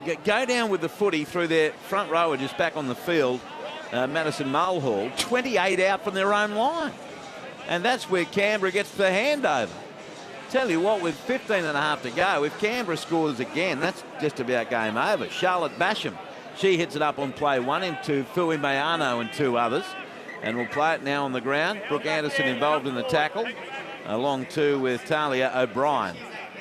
Go down with the footy through their front rower just back on the field, Madison Mulhall, 28 out from their own line. And that's where Canberra gets the handover. Tell you what, with 15 and a half to go, if Canberra scores again, that's just about game over. Charlotte Basham, she hits it up on play one into Fui Mayano and two others. And we'll play it now on the ground. Brooke Anderson involved in the tackle, along too with Talia O'Brien.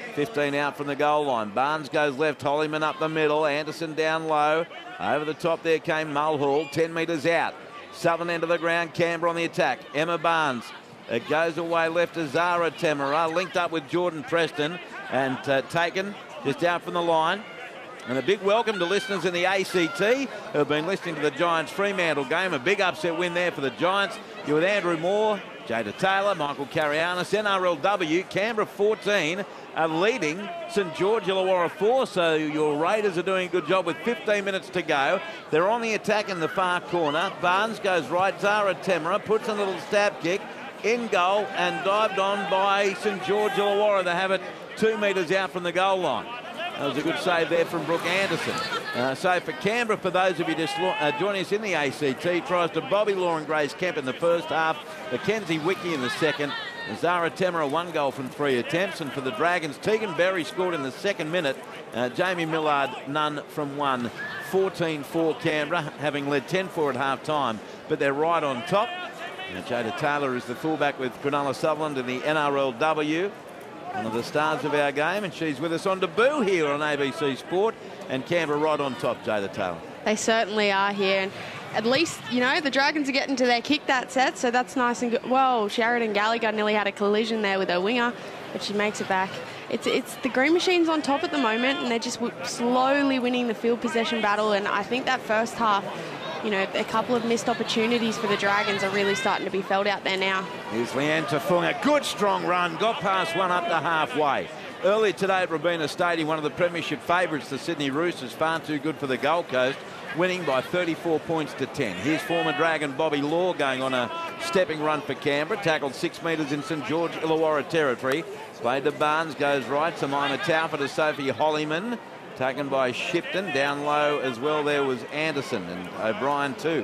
15 out from the goal line. Barnes goes left, Hollyman up the middle, Anderson down low. Over the top there came Mulhall, 10 metres out. Southern end of the ground, Canberra on the attack. Emma Barnes. It goes away left to Zara Temera, linked up with Jordan Preston and taken just out from the line. And a big welcome to listeners in the ACT who have been listening to the Giants Fremantle game. A big upset win there for the Giants. You're with Andrew Moore, Jada Taylor, Michael Carianis, NRLW, Canberra 14 are leading St George Illawarra 4. So your Raiders are doing a good job with 15 minutes to go. They're on the attack in the far corner. Barnes goes right. Zara Temera puts a little stab kick in goal and dived on by St George Illawarra. They have it 2 metres out from the goal line. That was a good save there from Brooke Anderson. So for Canberra, for those of you just joining us in the ACT, tries to Bobby Lauren Grace Kemp in the first half, Mackenzie Wiki in the second, Zara Temera 1 goal from 3 attempts, and for the Dragons, Tegan Berry scored in the second minute, Jamie Millard none from 1. 14-4 Canberra, having led 10-4 at half-time, but they're right on top. Now Jada Taylor is the fullback with Cronulla Sutherland in the NRLW. One of the stars of our game, and she's with us on debut here on ABC Sport, and Canberra right on top, Jada Taylor. They certainly are here, and at least, you know, the Dragons are getting to their kick that set, so that's nice and good. Well, Sheridan Gallagher nearly had a collision there with her winger, but she makes it back. It's the Green Machines on top at the moment, and they're just slowly winning the field possession battle, and I think that first half, you know, a couple of missed opportunities for the Dragons are really starting to be felt out there now. Here's Leanne Tafunga. Good strong run. Got past one up to halfway. Earlier today at Robina Stadium, one of the premiership favourites, the Sydney Roosters, far too good for the Gold Coast, winning by 34 points to 10. Here's former Dragon Bobby Law going on a stepping run for Canberra. Tackled 6 metres in St George Illawarra territory. Played to Barnes, goes right. Samina Taufa to Sophie Hollyman. Taken by Shipton. Down low as well there was Anderson and O'Brien too.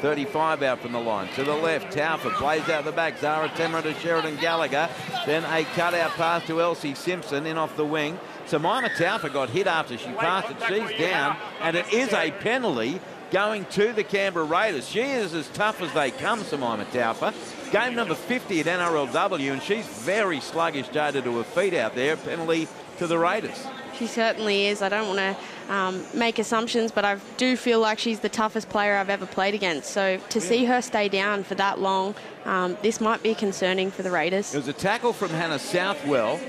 35 out from the line. To the left, Taufa plays out the back. Zara Temera to Sheridan Gallagher. Then a cutout pass to Elsie Simpson in off the wing. Samima Taufa got hit after she passed it. She's down, and it is a penalty going to the Canberra Raiders. She is as tough as they come, Samima Taufa. Game number 50 at NRLW, and she's very sluggish, Jada, to her feet out there. Penalty to the Raiders. She certainly is. I don't want to make assumptions, but I do feel like she's the toughest player I've ever played against. So to see her stay down for that long, this might be concerning for the Raiders. It was a tackle from Hannah Southwell.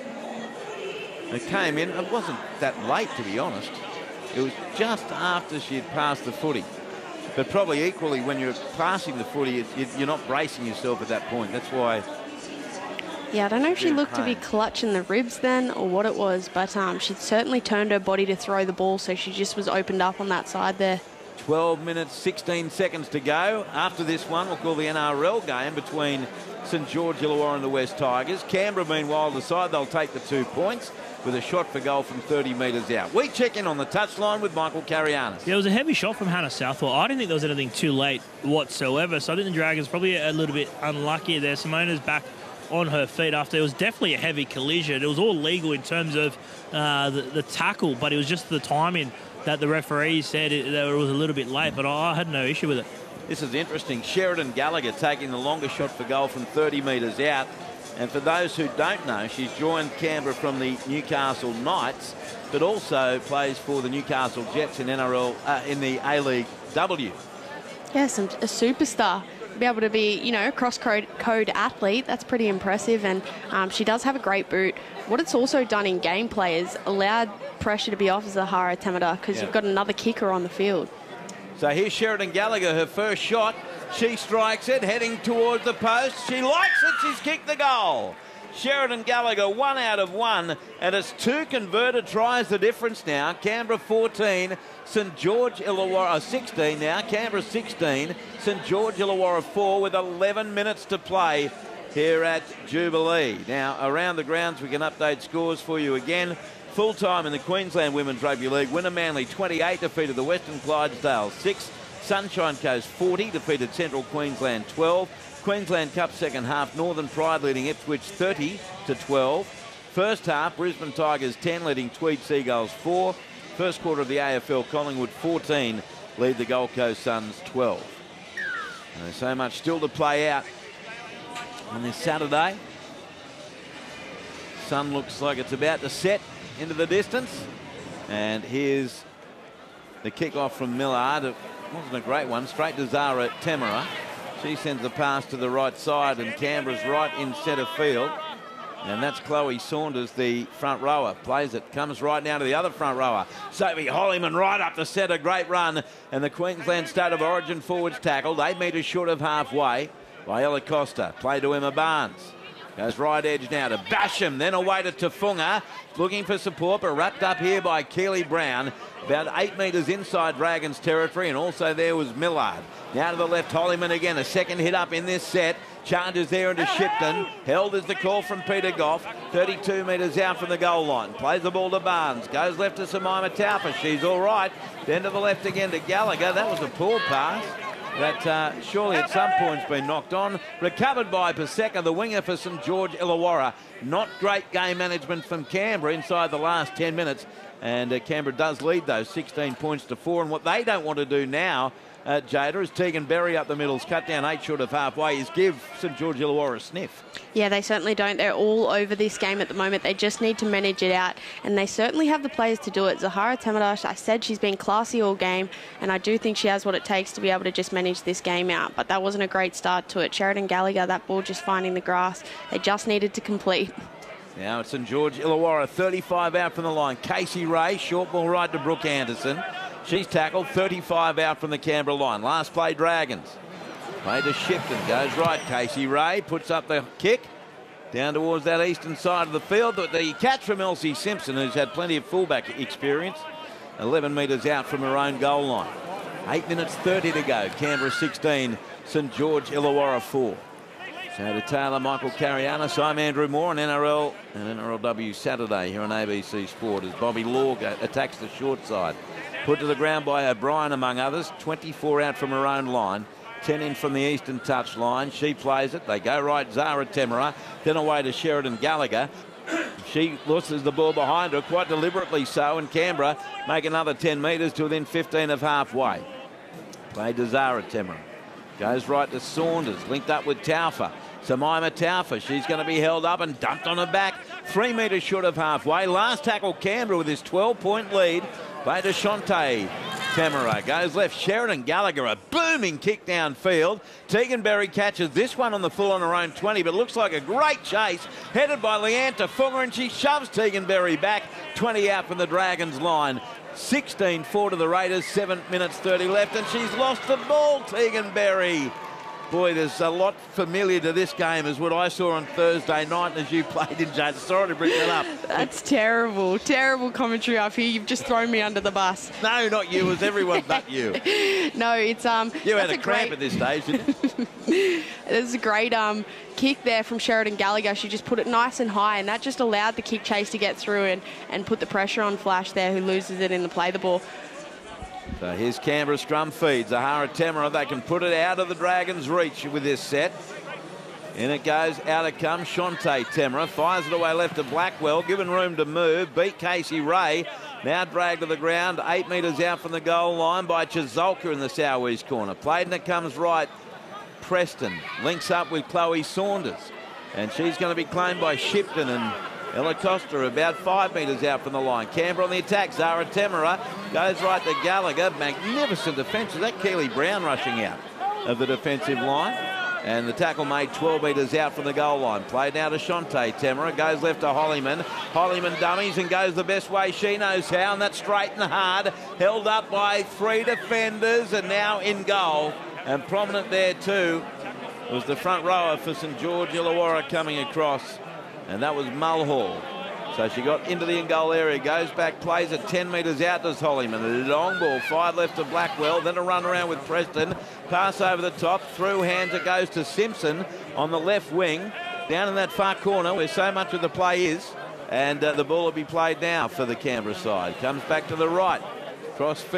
It came in. It wasn't that late, to be honest. It was just after she had passed the footy. But probably equally, when you're passing the footy, you're not bracing yourself at that point. That's why... Yeah, I don't know if she looked to be clutching the ribs then or what it was, but she certainly turned her body to throw the ball, so she just was opened up on that side there. 12 minutes, 16 seconds to go. After this one, we'll call the NRL game between St George Illawarra and the West Tigers. Canberra, meanwhile, decide they'll take the 2 points with a shot for goal from 30 metres out. We check in on the touchline with Michael Carianis. Yeah, it was a heavy shot from Hannah Southwell. I didn't think there was anything too late whatsoever, so I think the Dragons probably a little bit unlucky there. Simona's back on her feet after it was definitely a heavy collision. It was all legal in terms of the tackle, but it was just the timing that the referee said that it was a little bit late, but I had no issue with it. This is interesting. Sheridan Gallagher taking the longest shot for goal from 30 metres out. And for those who don't know, she's joined Canberra from the Newcastle Knights, but also plays for the Newcastle Jets in NRL in the A-League W. Yes, a superstar. Be able to be, you know, cross-code athlete, that's pretty impressive, and she does have a great boot. What it's also done in gameplay is allowed pressure to be off Zahara Temera because you've got another kicker on the field. So here's Sheridan Gallagher, her first shot. She strikes it, heading towards the post. She likes it, she's kicked the goal. Sheridan Gallagher, 1 out of 1, and it's 2 converted tries the difference now. Canberra 14, St George Illawarra 16 now. Canberra 16, St George Illawarra 4 with 11 minutes to play here at Jubilee. Now, around the grounds, we can update scores for you again. full time in the Queensland Women's Rugby League. Winner Manly 28 defeated the Western Clydesdale 6. Sunshine Coast 40 defeated Central Queensland 12. Queensland Cup second half, Northern Pride leading Ipswich 30-12. First half, Brisbane Tigers 10 leading Tweed Seagulls 4. First quarter of the AFL, Collingwood 14 lead the Gold Coast Suns 12. And there's so much still to play out on this Saturday. Sun looks like it's about to set into the distance. And here's the kick-off from Millard. It wasn't a great one. Straight to Zara Temera. She sends the pass to the right side, and Canberra's right in centre field. And that's Chloe Saunders, the front rower. Plays it, comes right now to the other front rower. Sophie Hollyman right up the centre, great run. And the Queensland State of Origin forwards tackled, 8 metres short of halfway by Ella Costa. Play to Emma Barnes. Goes right edge now to Basham, then away to Tafunga. Looking for support, but wrapped up here by Keely Brown. About 8 metres inside Dragons territory, and also there was Millard. Now to the left, Hollyman again, a second hit up in this set. Charges there into Shipton. Held is the call from Peter Goff. 32 metres out from the goal line. Plays the ball to Barnes. Goes left to Samaima Taufa. She's all right. Then to the left again to Gallagher. That was a poor pass. That surely at some point's been knocked on. Recovered by Paseka, the winger for St George Illawarra. Not great game management from Canberra inside the last 10 minutes. And Canberra does lead those 16 points to 4. And what they don't want to do now, Jada, is Tegan Berry up the middle's cut down 8 short of halfway, is give St George Illawarra a sniff. Yeah, they certainly don't. They're all over this game at the moment. They just need to manage it out, and they certainly have the players to do it. Zahara Temadash, I said she's been classy all game, and I do think she has what it takes to be able to just manage this game out. But that wasn't a great start to it. Sheridan Gallagher, that ball just finding the grass. They just needed to complete. Now it's St George Illawarra, 35 out from the line. Casey Ray, short ball right to Brooke Anderson. She's tackled, 35 out from the Canberra line. Last play, Dragons. Play to Shipton, goes right. Casey Ray puts up the kick down towards that eastern side of the field. The catch from Elsie Simpson, who's had plenty of fullback experience. 11 metres out from her own goal line. 8 minutes 30 to go. Canberra 16, St George Illawarra 4. So to Taylor, Michael Carianis, I'm Andrew Moore on NRL and NRLW Saturday here on ABC Sport as Bobby Law attacks the short side. Put to the ground by O'Brien, among others. 24 out from her own line. 10 in from the eastern touch line. She plays it. They go right, Zara Temera. Then away to Sheridan Gallagher. She loses the ball behind her, quite deliberately so, and Canberra make another 10 metres to within 15 of halfway. Played to Zara Temera. Goes right to Saunders, linked up with Taufa. Samaima Taufa, she's going to be held up and dumped on her back. 3 metres short of halfway. Last tackle Canberra with his 12-point lead. Play to Shante Temera. Goes left. Sheridan Gallagher, a booming kick downfield. Tegan Berry catches this one on the full on her own 20, but looks like a great chase. Headed by Leanne Tafunga, and she shoves Tegan Berry back. 20 out from the Dragons line. 16-4 to the Raiders. 7 minutes 30 left, and she's lost the ball, Tegan Berry. Boy, there's a lot familiar to this game as what I saw on Thursday night as you played in Jade. Sorry to bring that up. That's terrible. Terrible commentary up here. You've just thrown me under the bus. No, not you. It was everyone but you. No, it's... You had a cramp at this stage, didn't you? There's a great kick there from Sheridan Gallagher. She just put it nice and high, and that just allowed the kick chase to get through and put the pressure on Flash there, who loses it in the play the ball. So here's Canberra scrum feed. Zahara Temera, they can put it out of the Dragons' reach with this set. In it goes, out it comes Shante Temera. Fires it away left to Blackwell, given room to move. Beat Casey Ray. Now dragged to the ground, 8 metres out from the goal line by Chizolka in the southeast corner. Played and it comes right. Preston links up with Chloe Saunders. And she's going to be claimed by Shipton and Ella Costa about 5 metres out from the line. Canberra on the attack. Zara Temera goes right to Gallagher. Magnificent defence. Is that Keely Brown rushing out of the defensive line? And the tackle made 12 metres out from the goal line. Played now to Shante Temera. Goes left to Hollyman. Hollyman dummies and goes the best way she knows how. And that's straight and hard. Held up by 3 defenders and now in goal. And prominent there too was the front rower for St George Illawarra coming across. And that was Mulhall. So she got into the in-goal area, goes back, plays it 10 metres out, does Hollyman. A long ball, fired left to Blackwell, then a run around with Preston. Pass over the top, through hands it goes to Simpson on the left wing. Down in that far corner where so much of the play is. And the ball will be played now for the Canberra side. Comes back to the right. Cross